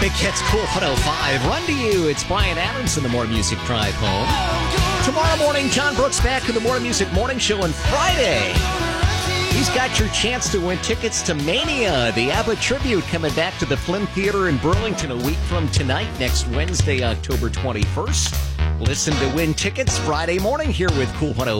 Big Hits Cool 105. Run to you. It's Brian Adams in the More Music Drive home. Tomorrow morning, John Brooks back in the More Music Morning Show. And Friday, he's got your chance to win tickets to Mania, the ABBA tribute, coming back to the Flynn Theater in Burlington a week from tonight, next Wednesday, October 21st. Listen to win tickets Friday morning here with Cool 105.